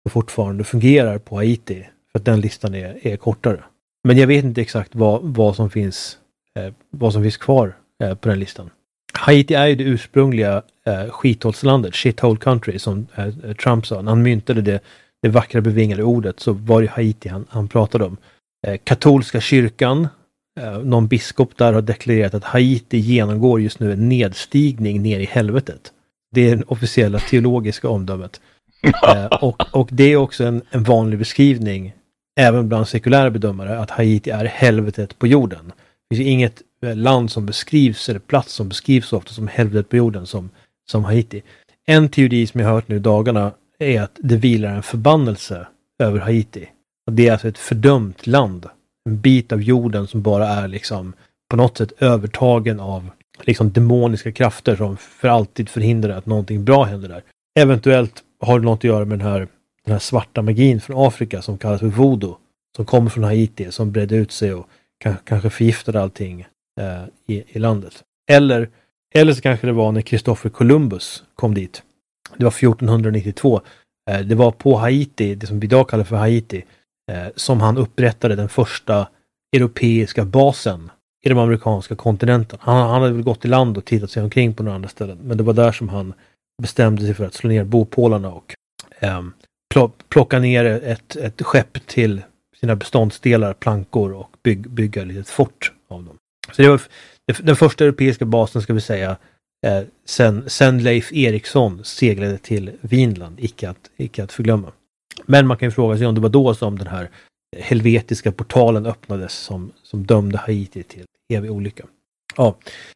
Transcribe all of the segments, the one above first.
fortfarande fungerar på Haiti. För att den listan är kortare. Men jag vet inte exakt vad som finns kvar på den listan. Haiti är ju det ursprungliga skithålslandet, shithole country, som Trump sa. När han myntade det vackra bevingade ordet, så var det Haiti han pratade om. Katolska kyrkan, någon biskop där har deklarerat att Haiti genomgår just nu en nedstigning ner i helvetet. Det är den officiella teologiska omdömet. Och det är också en vanlig beskrivning även bland sekulära bedömare, att Haiti är helvetet på jorden. Det finns inget land som beskrivs, eller plats som beskrivs så ofta som helvetet på jorden som Haiti. En teori som jag har hört nu i dagarna är att det vilar en förbannelse över Haiti. Att det är alltså ett fördömt land. En bit av jorden som bara är liksom på något sätt övertagen av liksom demoniska krafter som för alltid förhindrar att någonting bra händer där. Eventuellt har det något att göra med den här svarta magin från Afrika som kallas för voodoo. Som kommer från Haiti, som bredde ut sig och kanske förgiftade allting i landet. Eller så kanske det var när Christopher Columbus kom dit. Det var 1492. Det var på Haiti, det som vi idag kallar för Haiti, som han upprättade den första europeiska basen i de amerikanska kontinenten. Han hade väl gått i land och tittat sig omkring på några andra ställen. Men det var där som han bestämde sig för att slå ner bopålarna och plocka ner ett skepp till sina beståndsdelar, plankor, och bygga ett litet fort av dem. Så det var den första europeiska basen, ska vi säga, sen Leif Eriksson seglade till Vinland, icke att förglömma. Men man kan ju fråga sig om det var då som den här helvetiska portalen öppnades som dömde Haiti till evig olycka. Ja.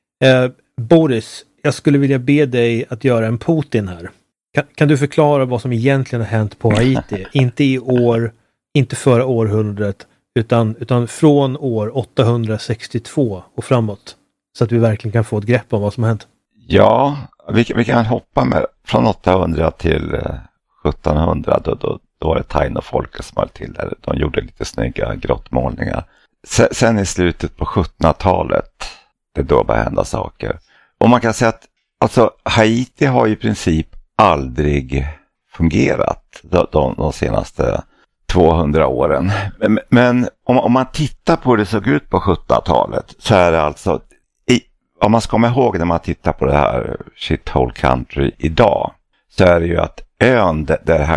Boris, jag skulle vilja be dig att göra en Putin här. Kan du förklara vad som egentligen har hänt på Haiti? Inte i år, inte förra århundradet, utan från år 862 och framåt. Så att vi verkligen kan få ett grepp om vad som har hänt. Ja, vi kan hoppa med från 800 till 1700. Då var det Taino-folket som höll till där. De gjorde lite snygga grottmålningar. Sen i slutet på 1700-talet, det då började hända saker. Och man kan säga att alltså, Haiti har i princip aldrig fungerat de senaste 200 åren. Men om man tittar på hur det såg ut på 1700-talet, så är det alltså, om man ska komma ihåg när man tittar på det här shithole country idag, så är det ju att ön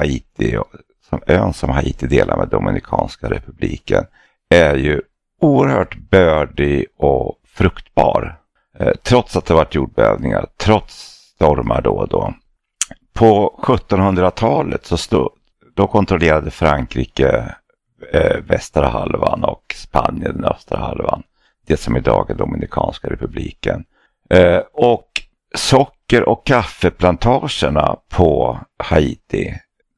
som Haiti delar med Dominikanska republiken är ju oerhört bördig och fruktbar. Trots att det varit jordbävningar, trots stormar då och då. På 1700-talet då kontrollerade Frankrike västra halvan och Spanien den östra halvan. Det som idag är Dominikanska republiken. Och socker- och kaffeplantagerna på Haiti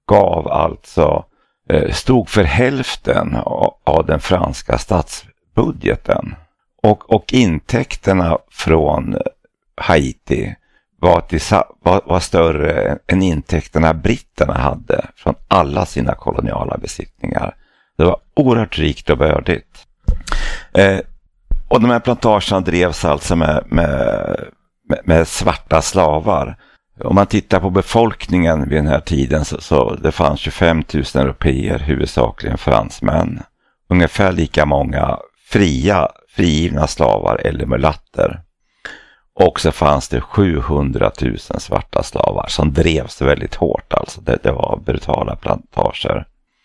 stod för hälften av den franska statsbudgeten. Och intäkterna från Haiti var större än intäkterna britterna hade från alla sina koloniala besittningar. Det var oerhört rikt och bördigt. Och de här plantagerna drevs alltså med svarta slavar. Om man tittar på befolkningen vid den här tiden så det fanns 25 000 europeer, huvudsakligen fransmän. Ungefär lika många frigivna slavar eller mulatter. Och så fanns det 700 000 svarta slavar som drevs väldigt hårt. Alltså det var brutala plantager.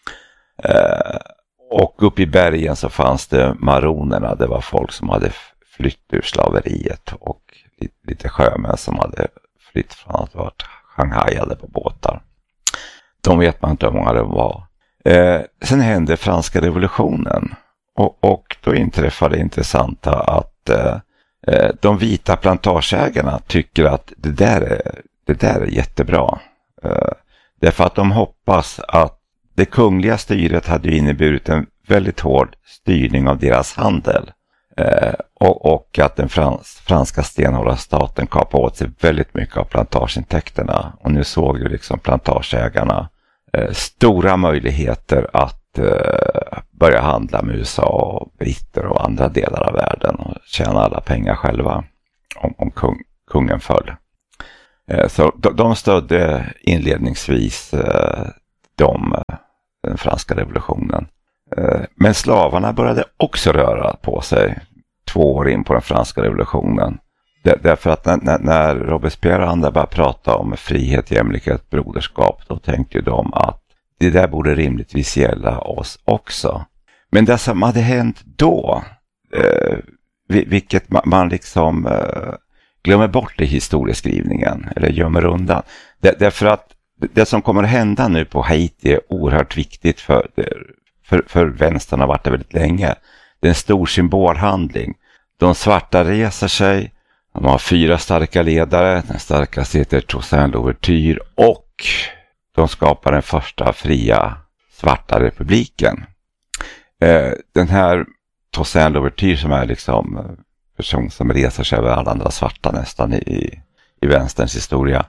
Och uppe i bergen så fanns det maronerna. Det var folk som hade flytt ur slaveriet. Och lite sjömän som hade flytt från att ha varit shanghajade på båtar. De vet man inte hur många det var. Sen hände franska revolutionen. Och då inträffade det intressanta att de vita plantageägarna tycker att det där är jättebra. Därför att de hoppas att det kungliga styret hade inneburit en väldigt hård styrning av deras handel. Och att den franska stenhållarstaten kapade åt sig väldigt mycket av plantageintäkterna. Och nu såg ju liksom plantageägarna stora möjligheter att börja handla med USA och britter och andra delar av världen och tjäna alla pengar själva om kungen föll. Så de stödde inledningsvis den franska revolutionen. Men slavarna började också röra på sig 2 år in på den franska revolutionen. Därför att när Robespierre och andra började prata om frihet, jämlikhet, broderskap, då tänkte de att det där borde rimligtvis gälla oss också. Men det som hade hänt då, vilket man liksom glömmer bort i historieskrivningen eller gömmer undan. Därför att det som kommer att hända nu på Haiti är oerhört viktigt för vänstern har varit det väldigt länge. Det är en stor symbolhandling. De svarta reser sig, de har 4 starka ledare, den starkaste heter Toussaint Louverture och de skapar den första fria svarta republiken. Den här Toussaint Louverture som är liksom person som reser sig över alla andra svarta nästan i vänsterns historia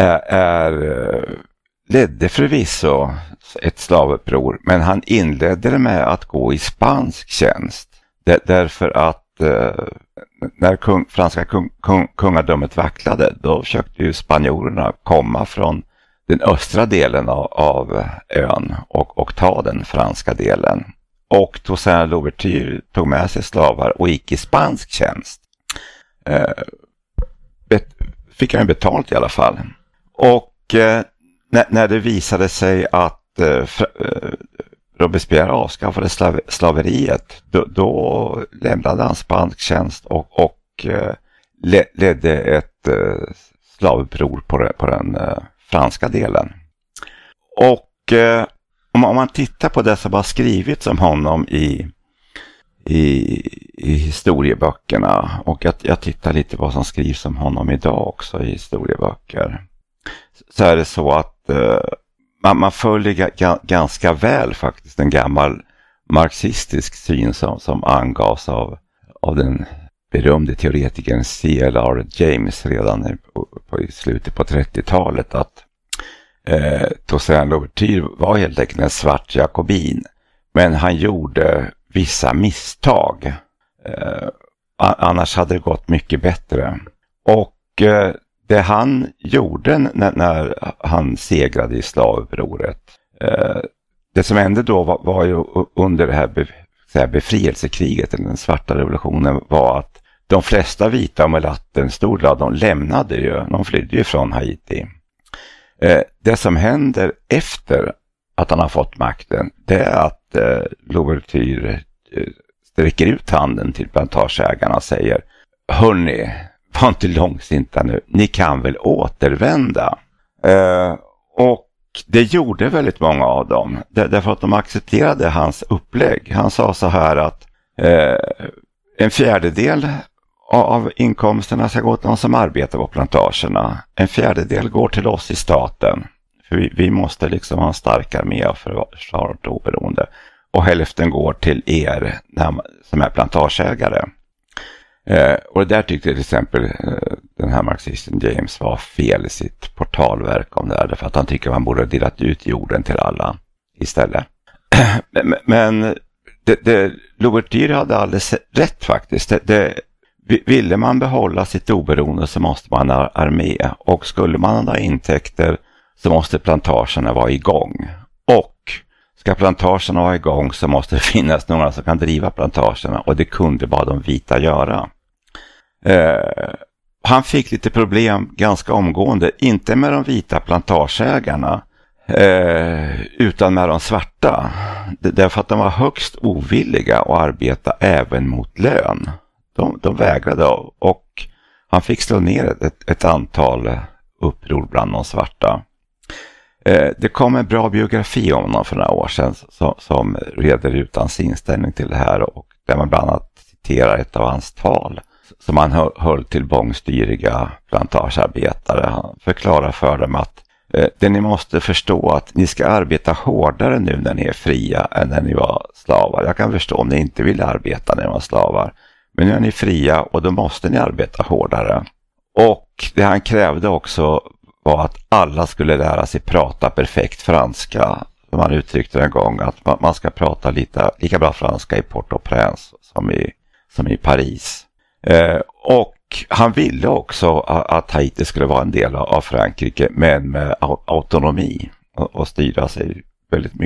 ledde förvisso ett slavuppror, men han inledde det med att gå i spansk tjänst. Därför att när franska kungadömet vacklade, då försökte ju spanjorerna komma från den östra delen av ön och ta den franska delen. Och Toussaint Louverture tog med sig slavar och gick i spansk tjänst. Fick han betalt i alla fall. Och när det visade sig att Robespierre avskaffade slaveriet, då lämnade han spansk tjänst och ledde ett slavuppror på den franska delen. Och om man tittar på det som har skrivits om honom i historieböckerna, och jag tittar lite vad som skrivs om honom idag också i historieböcker, så är det så att man följer ganska väl faktiskt en gammal marxistisk syn som angavs av den berömde teoretikern C.L.R. James redan i slutet på 30-talet, att Toussaint Louverture var helt enkelt en svart jakobin, men han gjorde vissa misstag. Annars hade det gått mycket bättre. Och det han gjorde när han segrade i slavupproret, det som hände då var ju under det här befrielsekriget, eller den svarta revolutionen, var att de flesta vita och mulatter, en stor del av dem lämnade ju, de flydde ju från Haiti. Det som händer efter att han har fått makten, det är att Louverture sträcker ut handen till plantageägarna och säger: hörni, var inte långsinta nu, ni kan väl återvända. Och det gjorde väldigt många av dem, därför att de accepterade hans upplägg. Han sa så här att 1/4 av inkomsterna ska gå till de som arbetar på plantagerna. 1/4 går till oss i staten. För vi måste liksom ha en stark armé för att vara oberoende. Och hälften går till er som är plantageägare. Och där tyckte till exempel den här marxisten James var fel i sitt portalverk om det här. Därför att han tycker man borde ha delat ut jorden till alla istället. Men Louverture hade alldeles rätt faktiskt. Ville man behålla sitt oberoende så måste man ha armé. Och skulle man ha intäkter så måste plantagerna vara igång. Och ska plantagerna vara igång så måste det finnas några som kan driva plantagerna. Och det kunde bara de vita göra. Han fick lite problem ganska omgående. Inte med de vita plantageägarna. Utan med de svarta. Därför att de var högst ovilliga att arbeta även mot lön. De vägrade, och han fick slå ner ett antal uppror bland de svarta. Det kom en bra biografi om honom för några år sedan som reder ut hans inställning till det här, och där man bland annat citerar ett av hans tal som han höll till bångstyriga plantagearbetare. Han förklarar för dem att det ni måste förstå att ni ska arbeta hårdare nu när ni är fria än när ni var slavar. Jag kan förstå om ni inte vill arbeta när ni var slavar. Men nu är ni fria och då måste ni arbeta hårdare. Och det han krävde också var att alla skulle lära sig prata perfekt franska. Som han uttryckte en gång, att man ska prata lika bra franska i Port-au-Prince som i Paris. Och han ville också att Haiti skulle vara en del av Frankrike, men med autonomi. och styra sig väldigt mycket